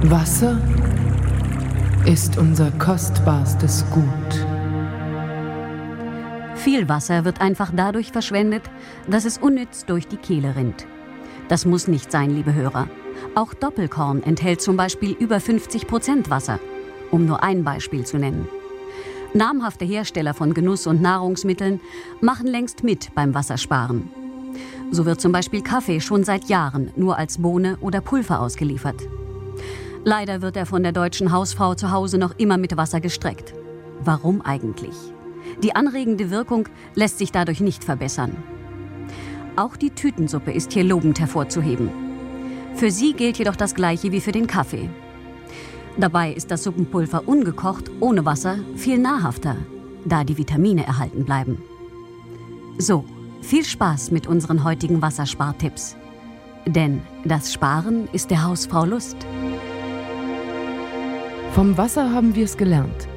Wasser ist unser kostbarstes Gut. Viel Wasser wird einfach dadurch verschwendet, dass es unnütz durch die Kehle rinnt. Das muss nicht sein, liebe Hörer. Auch Doppelkorn enthält zum Beispiel über 50% Wasser, um nur ein Beispiel zu nennen. Namhafte Hersteller von Genuss- und Nahrungsmitteln machen längst mit beim Wassersparen. So wird zum Beispiel Kaffee schon seit Jahren nur als Bohne oder Pulver ausgeliefert. Leider wird er von der deutschen Hausfrau zu Hause noch immer mit Wasser gestreckt. Warum eigentlich? Die anregende Wirkung lässt sich dadurch nicht verbessern. Auch die Tütensuppe ist hier lobend hervorzuheben. Für sie gilt jedoch das Gleiche wie für den Kaffee. Dabei ist das Suppenpulver ungekocht, ohne Wasser, viel nahrhafter, da die Vitamine erhalten bleiben. So, viel Spaß mit unseren heutigen Wasserspartipps. Denn das Sparen ist der Hausfrau Lust. Vom Wasser haben wir es gelernt.